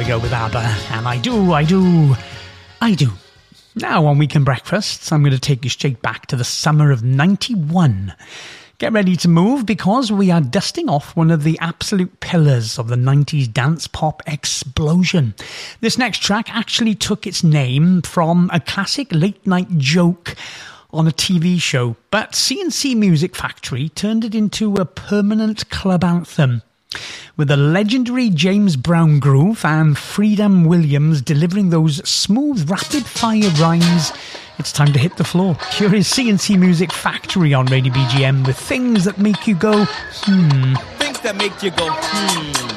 go with ABBA, and I do. Now on Weekend Breakfasts, I'm going to take you straight back to the summer of 91. Get ready to move because we are dusting off one of the absolute pillars of the 90s dance pop explosion. This next track actually took its name from a classic late night joke on a TV show, but C+C Music Factory turned it into a permanent club anthem, with the legendary James Brown groove and Freedom Williams delivering those smooth, rapid-fire rhymes. It's time to hit the floor. Here is C+C Music Factory on Radio BGM with things that make you go, Things that make you go,